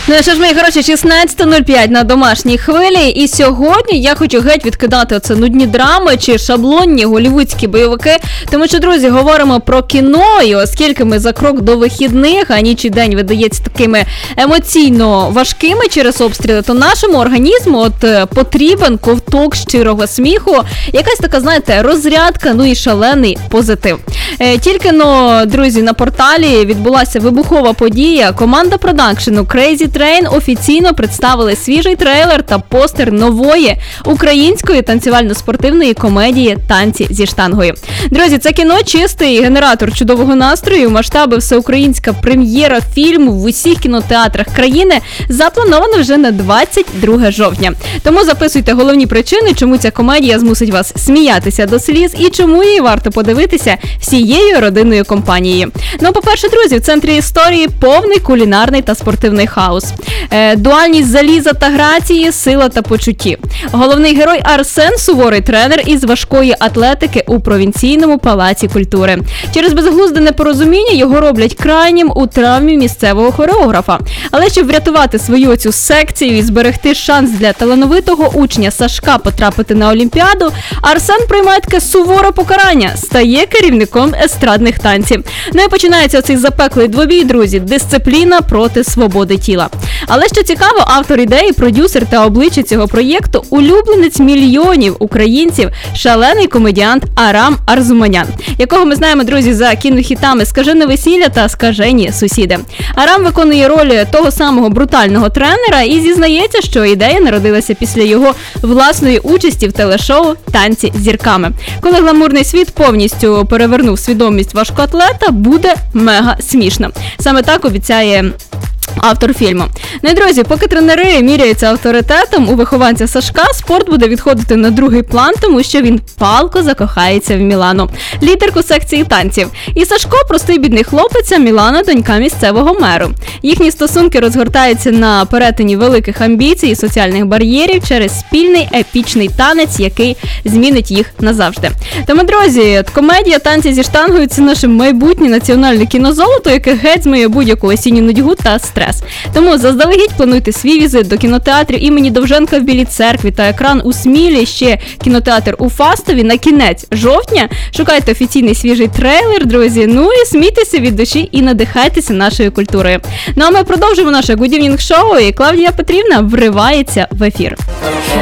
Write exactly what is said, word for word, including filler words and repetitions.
Ну що ж, мої хороші, шістнадцята нуль п'ять на домашній хвилі. І сьогодні я хочу геть відкидати оце нудні драми чи шаблонні голівудські бойовики. Тому що, друзі, говоримо про кіно, і оскільки ми за крок до вихідних, а ніч і день видається такими емоційно важкими через обстріли, то нашому організму от потрібен ковток щирого сміху, якась така, знаєте, розрядка, ну і шалений позитив. Е, тільки, но, друзі, на порталі відбулася вибухова подія. Команда продакшену Crazy Train офіційно представили свіжий трейлер та постер нової української танцювально-спортивної комедії «Танці зі штангою». Друзі, це кіно чистий генератор чудового настрою. Масштаби всеукраїнська прем'єра фільму в усіх кінотеатрах країни заплановано вже на двадцять друге жовтня. Тому записуйте головні причини, чому ця комедія змусить вас сміятися до сліз і чому її варто подивитися всією родинною компанією. Ну, по-перше, друзі, в центрі історії повний кулінарний та спортивний хаос. Е, дуальність заліза та грації, сила та почутті. Головний герой Арсен – суворий тренер із важкої атлетики у провінційному палаці культури. Через безглузде непорозуміння його роблять крайнім у травмі місцевого хореографа. Але щоб врятувати свою цю секцію і зберегти шанс для талановитого учня Сашка потрапити на Олімпіаду, Арсен приймає таке суворе покарання – стає керівником естрадних танців. Ну і починається цей запеклий двобій, друзі, дисципліна проти свободи тіла. Але що цікаво, автор ідеї, продюсер та обличчя цього проєкту – улюбленець мільйонів українців, шалений комедіант Арам Арзуманян, якого ми знаємо, друзі, за кінохітами «Скажене весілля» та «Скажені сусіди». Арам виконує роль того самого брутального тренера і зізнається, що ідея народилася після його власної участі в телешоу «Танці з зірками». Коли гламурний світ повністю перевернув свідомість важкоатлета, буде мега смішно. Саме так обіцяє автор фільму. Ну і, друзі, поки тренери міряються авторитетом у вихованця Сашка, спорт буде відходити на другий план, тому що він палко закохається в Мілану, лідерку секції танців. І Сашко – простий бідний хлопець, а Мілана – донька місцевого меру. Їхні стосунки розгортаються на перетині великих амбіцій і соціальних бар'єрів через спільний епічний танець, який змінить їх назавжди. Тому, друзі, комедія «Танці зі штангою» – це наше майбутнє національне кінозолото, яке геть змиє будь-яку осінню нудьгу та стрес. Тому заздалегідь плануйте свій візит до кінотеатрів імені Довженка в Білій Церкві та екран у Смілі, ще кінотеатр у Фастові на кінець жовтня. Шукайте офіційний свіжий трейлер, друзі, ну і смійтеся від душі і надихайтеся нашою культурою. Ну а ми продовжуємо наше Good Evening Show, і Клавдія Петрівна вривається в ефір.